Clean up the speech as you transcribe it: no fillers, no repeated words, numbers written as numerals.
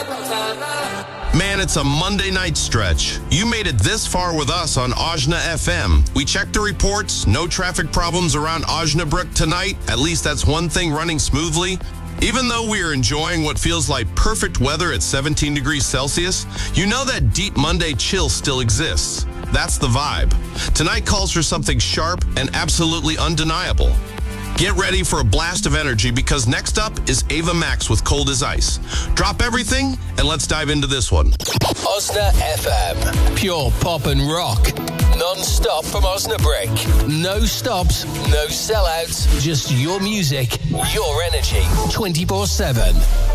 Man, it's a Monday night stretch. You made it this far with us on Ojna FM. We checked the reports. No traffic problems around Osnabrück tonight. At least that's one thing running smoothly. Even though we are enjoying what feels like perfect weather at 17 degrees Celsius, you know that deep Monday chill still exists. That's the vibe. Tonight calls for something sharp and absolutely undeniable. Get ready for a blast of energy because next up is Ava Max with Cold as Ice. Drop everything and let's dive into this one. Ojna FM. Pure pop and rock. Non-stop from Osnabrück. No stops, no sellouts. Just your music, your energy. 24/7.